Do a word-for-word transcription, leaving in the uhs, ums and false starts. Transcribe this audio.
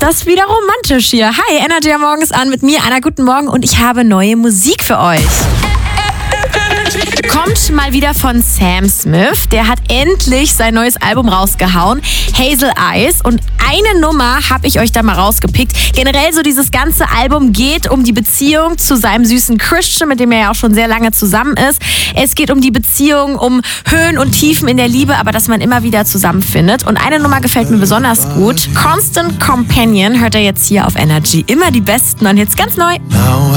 Das ist wieder romantisch hier. Hi, Energy am Morgen ist an mit mir, Anna, guten Morgen und ich habe neue Musik für euch. Kommt mal wieder von Sam Smith. Der hat endlich sein neues Album rausgehauen, Hazel Eyes. Und eine Nummer habe ich euch da mal rausgepickt. Generell so dieses ganze Album geht um die Beziehung zu seinem süßen Christian, mit dem er ja auch schon sehr lange zusammen ist. Es geht um die Beziehung, um Höhen und Tiefen in der Liebe, aber dass man immer wieder zusammenfindet. Und eine Nummer gefällt mir besonders gut. Constant Companion hört er jetzt hier auf Energy. Immer die besten und jetzt ganz neu. Now